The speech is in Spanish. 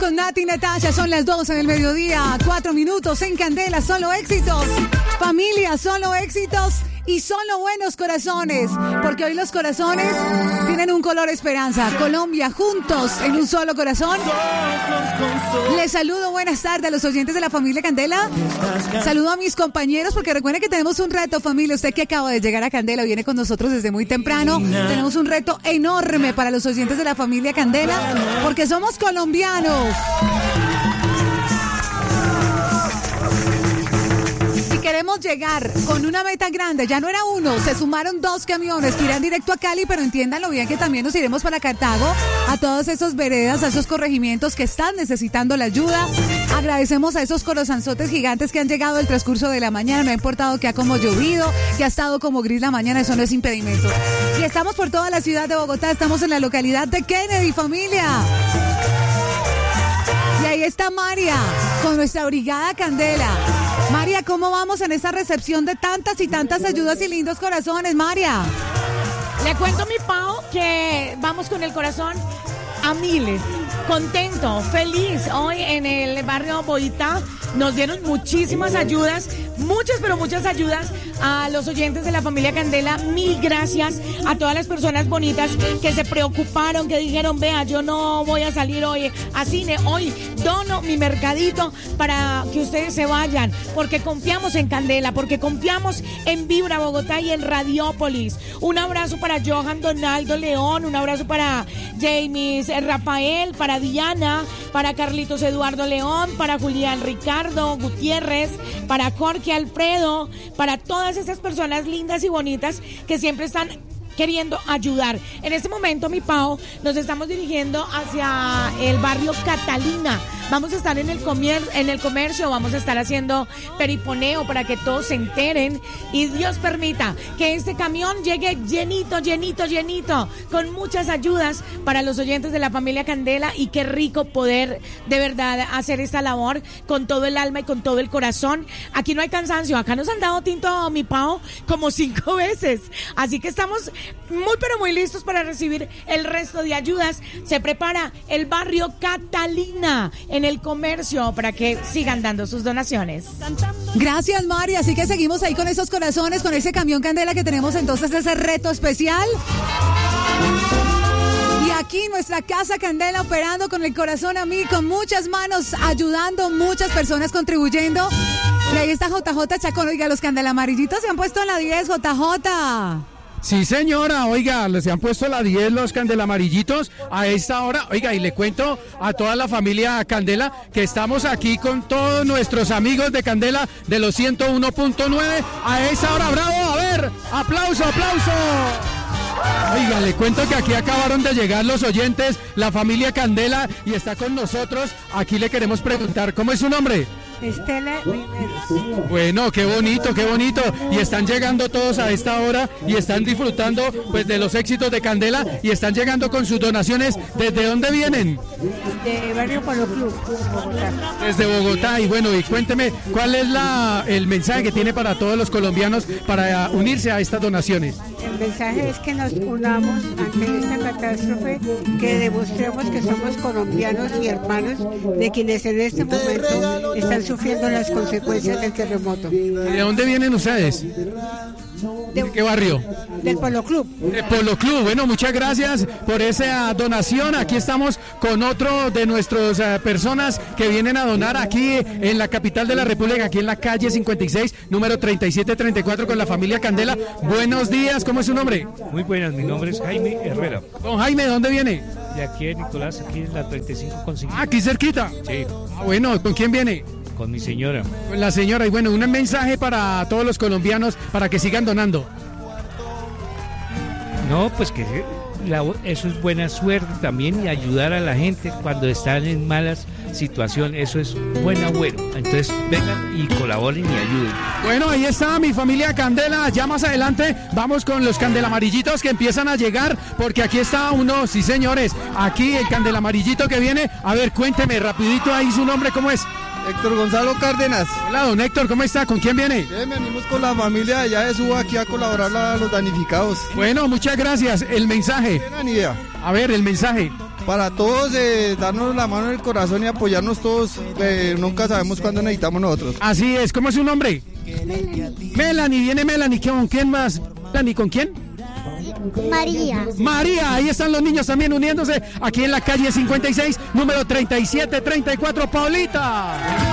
con Nati y Natasha. Son las 12 del mediodía, 4 minutos en Candela. Solo éxitos. Familia, solo éxitos y solo buenos corazones. Porque hoy los corazones tienen un color esperanza. Colombia, juntos en un solo corazón. Les saludo, buenas tardes a los oyentes de la familia Candela. Saludo a mis compañeros porque recuerden que tenemos un reto, familia. Usted que acaba de llegar a Candela viene con nosotros desde muy temprano. Tenemos un reto enorme para los oyentes de la familia Candela porque somos colombianos. Queremos llegar con una meta grande, ya no era uno, se sumaron 2 camiones que irán directo a Cali, pero entiéndanlo bien que también nos iremos para Cartago, a todos esos veredas, a esos corregimientos que están necesitando la ayuda. Agradecemos a esos corazonzotes gigantes que han llegado el transcurso de la mañana, no ha importado que ha como llovido, que ha estado como gris la mañana, eso no es impedimento. Y estamos por toda la ciudad de Bogotá, estamos en la localidad de Kennedy, familia. Y ahí está María, con nuestra brigada Candela. María, ¿cómo vamos en esa recepción de tantas y tantas ayudas y lindos corazones, María? Le cuento, mi Pau, que vamos con el corazón a miles. Contento, feliz. Hoy en el barrio Boyita nos dieron muchísimas ayudas, muchas, pero muchas ayudas a los oyentes de la familia Candela. Mil gracias a todas las personas bonitas que se preocuparon, que dijeron, vea, yo no voy a salir hoy a cine, hoy dono mi mercadito para que ustedes se vayan, porque confiamos en Candela, porque confiamos en Vibra Bogotá y en Radiópolis. Un abrazo para Johan Donaldo León, un abrazo para James Rafael, para Diana, para Carlitos Eduardo León, para Julián Ricardo Gutiérrez, para Jorge Alfredo, para todas esas personas lindas y bonitas que siempre están queriendo ayudar. En este momento, mi Pau, nos estamos dirigiendo hacia el barrio Catalina. Vamos a estar en el comercio, vamos a estar haciendo periponeo para que todos se enteren y Dios permita que este camión llegue llenito, con muchas ayudas para los oyentes de la familia Candela, y qué rico poder de verdad hacer esta labor con todo el alma y con todo el corazón. Aquí no hay cansancio, acá nos han dado tinto, mi Pau, como 5 veces, así que estamos muy pero muy listos para recibir el resto de ayudas. Se prepara el barrio Catalina en el comercio para que sigan dando sus donaciones. Gracias, María. Así que seguimos ahí con esos corazones, con ese camión Candela que tenemos entonces ese reto especial. Y aquí nuestra casa Candela operando con el corazón a mí, con muchas manos ayudando, muchas personas contribuyendo. Y ahí está JJ Chacón. Oiga, los candelamarillitos se han puesto a la 10, JJ. Sí, señora, oiga, les han puesto la 10 los candelamarillitos a esta hora. Oiga, y le cuento a toda la familia Candela que estamos aquí con todos nuestros amigos de Candela de los 101.9 a esta hora. ¡Bravo! A ver, aplauso. Oiga, le cuento que aquí acabaron de llegar los oyentes, la familia Candela, y está con nosotros. Aquí le queremos preguntar, ¿cómo es su nombre? Estela Riveros. Bueno, qué bonito. Y están llegando todos a esta hora y están disfrutando pues de los éxitos de Candela y están llegando con sus donaciones. ¿Desde dónde vienen? De Barrio Polo Club, Bogotá. Desde Bogotá. Y bueno, y cuénteme, ¿cuál es el mensaje que tiene para todos los colombianos para unirse a estas donaciones? El mensaje es que nos unamos ante esta catástrofe, que demostremos que somos colombianos y hermanos de quienes en este momento están sufriendo las consecuencias del terremoto. ¿De dónde vienen ustedes? ¿De qué barrio? Del Polo Club. De Polo Club. Bueno, muchas gracias por esa donación. Aquí estamos con otro de nuestras personas que vienen a donar aquí en la capital de la República, aquí en la calle 56, número 3734, con la familia Candela. Buenos días, ¿cómo es su nombre? Muy buenas, mi nombre es Jaime Herrera. Don Jaime, ¿de dónde viene? De aquí de Nicolás, aquí en la 35/5. Ah, aquí cerquita. Sí. Bueno, ¿con quién viene? Con mi señora. Con la señora. Y bueno, un mensaje para todos los colombianos para que sigan donando. No, pues que eso es buena suerte también, y ayudar a la gente cuando están en malas situaciones, eso es buen agüero. Entonces vengan y colaboren y ayuden. Bueno, ahí está mi familia Candela. Ya más adelante vamos con los candelamarillitos que empiezan a llegar, porque aquí está uno, sí señores, aquí el candelamarillito que viene. A ver, cuénteme rapidito ahí su nombre, ¿cómo es? Héctor Gonzalo Cárdenas. Hola, don Héctor, ¿cómo está? ¿Con quién viene? Bien, venimos con la familia de allá de Suba aquí a colaborar a los damnificados. Bueno, muchas gracias. El mensaje. No tienen idea. A ver, el mensaje. para todos, darnos la mano en el corazón y apoyarnos todos. Nunca sabemos cuándo necesitamos nosotros. Así es, ¿cómo es su nombre? Melanie, viene Melanie, ¿con quién más? Melanie, ¿con quién? María, ahí están los niños también uniéndose aquí en la calle 56, número 3734, Paulita.